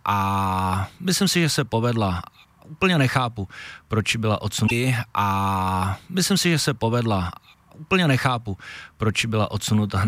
a myslím si, že se povedla. Úplně nechápu, proč byla odsunuta a myslím si, že se povedla. Úplně nechápu, proč byla odsunuta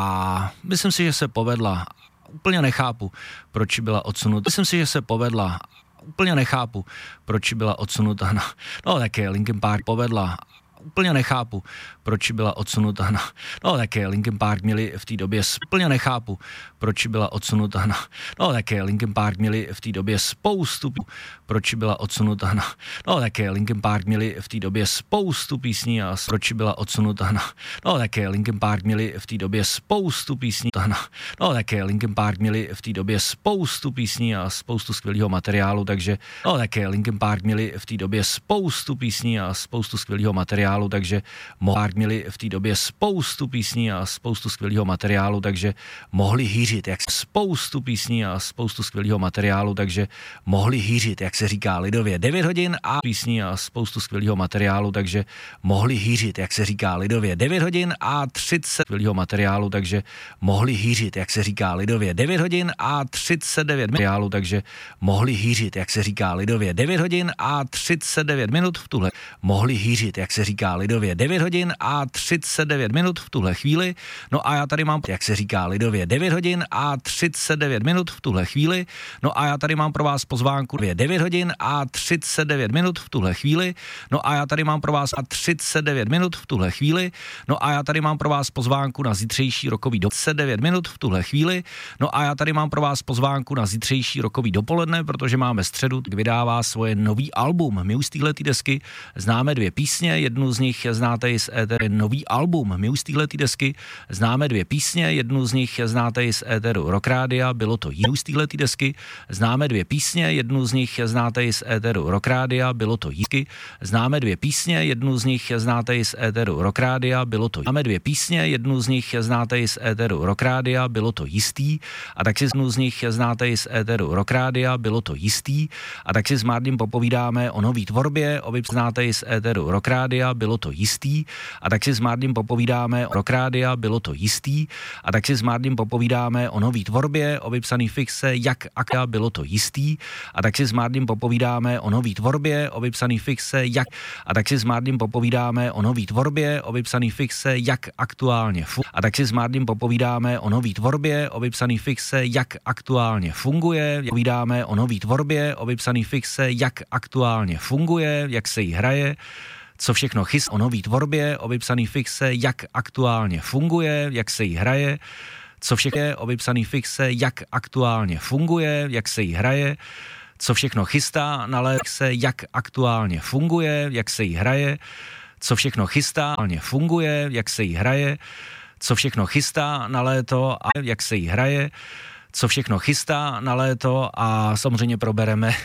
a myslím si, že se povedla. Úplně nechápu, proč byla odsunuta. Myslím si, že se povedla. Úplně nechápu, proč byla odsunuta no také Linkin Park povedla. Úplně nechápu, proč byla odsunuta no také Linkin Park měli v té době úplně nechápu, proč byla odsunuta no také Linkin Park měli v té době spoustu proč byla odsunuta no také Linkin Park měli v té době spoustu písní a proč byla odsunuta no také Linkin Park měli v té době spoustu písní no také Linkin Park měli v té době spoustu písní a spoustu skvělého materiálu, takže no také Linkin Park měli v té době spoustu písní a spoustu skvělého materiálu, takže měli v té době spoustu písní a spoustu skvělého materiálu, takže mohli hýřit, jak spoustu písní a spoustu skvělého materiálu, takže mohli hýřit, jak se říká lidově, 9 hodin a písní a spoustu skvělého materiálu, takže mohli hýřit, jak se říká lidově, 9 hodin a 30 skvělého materiálu, takže mohli hýřit, jak se říká lidově, 9 hodin a 39 materiálu, takže mohli hýřit, jak se říká lidově, 9 hodin a 39 minut v tuhle, mohli hýřit, jak se říká lidově, 9 hodin a 39 minut v tuhle chvíli, no a já tady mám, jak se říká lidově, 9 hodin a 39 minut v tuhle chvíli, no a já tady mám pro vás pozvánku 9 hodin a 39 minut v tuhle chvíli, no a já tady mám pro vás a 39 minut v tuhle chvíli, no a já tady mám pro vás pozvánku na zítřejší rokový 39 minut v tuhle chvíli, no a já tady mám pro vás pozvánku na zítřejší rokový dopoledne, protože máme středu, vydává svoje nový album. My už z téhletý desky známe 2 písně, jednu z nich znáte i z éteru, nový album. My už z téhletý desky známe 2 písně, jednu z nich znáte i z éteru Rock Rádia, bylo to jinou z téhletý desky, známe 2 písně, jednu z nich znáte i z éteru Rock Rádia, bylo to jízky, známe 2 písně, jednu z nich znáte i z éteru Rock Rádia, bylo to máme 2 písně, jednu z nich znáte i z éteru Rock Rádia, bylo to jistý, a tak si jednu z nich znáte i z éteru Rock Rádia, bylo to jistý, a tak si s Mardim popovídáme o nový tvorbě, znáte i z éteru Rock Rádia, bylo to jistý, a tak si s Mardim popovídáme o Rock Rádia, bylo to jistý, a tak si s Mardim popovídáme o nový tvorbě, o vypsaný fixe, jak a bylo to jistý, a tak si s Mardim popovídáme o nový tvorbě, o vypsaný fixe, jak a tak si s Mardim popovídáme o nový tvorbě, o vypsaný fixe, jak aktuálně a tak si s Mardim popovídáme o nový tvorbě, o vypsaný fixe, jak aktuálně funguje, povídáme o nový tvorbě, o vypsaný fixe, jak aktuálně funguje, jak se jí hraje, co všechno chystá o nový tvorbě, o vypsaný fixe, jak aktuálně funguje, jak se jí hraje, co všechno je o vypsaný fixe, jak aktuálně funguje, jak se jí hraje, co všechno chystá na léto, jak aktuálně funguje, jak se jí hraje, co všechno chystá, funguje, jak se jí hraje, co všechno chystá na léto a jak se jí hraje, co všechno chystá na léto a samozřejmě probereme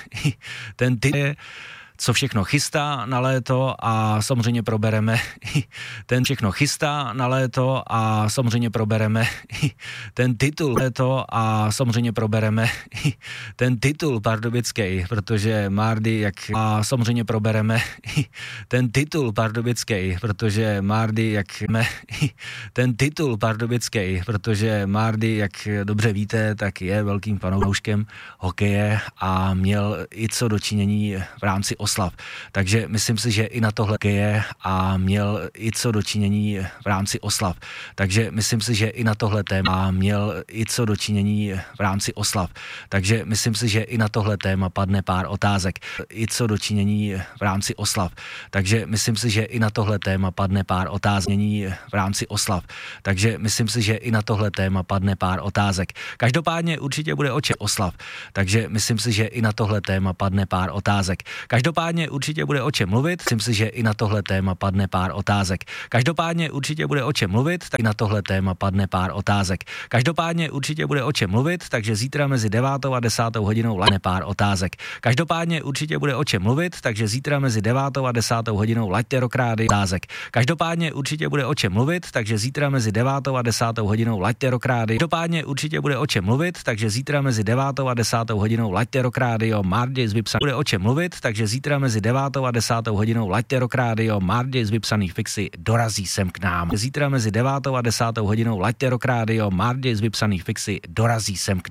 ten typ, co všechno chystá na léto a samozřejmě probereme ten všechno chystá na léto a samozřejmě probereme ten titul léto a samozřejmě probereme ten titul pardubický, protože Mardy jak a samozřejmě probereme ten titul pardubický, protože Mardy jak ten titul pardubický, protože Mardy, jak dobře víte, tak je velkým fanouškem hokeje a měl i co dočinění v rámci oslav. Takže myslím si, že i na tohle je a měl i co dočinění v rámci oslav. Takže myslím si, že i na tohle téma měl i co dočinění v rámci oslav. Takže myslím si, že i na tohle téma padne pár otázek. I co dočinění v rámci oslav. Takže myslím si, že i na tohle téma padne pár otázek v rámci oslav. Takže myslím si, že i na tohle téma padne pár otázek. Každopádně určitě bude o čem oslav. Takže myslím si, že i na tohle téma padne pár otázek. Každopádně určitě bude o čem mluvit. Myslím si, že i na tohle téma padne pár otázek. Každopádně určitě bude o čem mluvit, tak i na tohle téma padne pár otázek. Každopádně určitě bude o čem mluvit, takže zítra mezi 9. a 10. hodinou laďte pár otázek. Každopádně určitě bude o čem mluvit, takže zítra mezi 9. a 10. hodinou laďte Rock Rádio otázek. Každopádně určitě bude o čem mluvit, takže zítra mezi 9. a 10. hodinou laďte Rock Rádio. Každopádně určitě bude o čem mluvit, takže zítra mezi 9. a 10. hodinou laďte Rock Rádio. Mardy z vypsaných bude o čem mluvit, takže zítra mezi 9. a 10. hodinou laďte Rock Rádio. Mardy z vypsaných fixy dorazí sem k nám. Zítra mezi 9. a 10. hodinou laďte Rock Rádio. Mardy z vypsaných fixy dorazí sem k nám.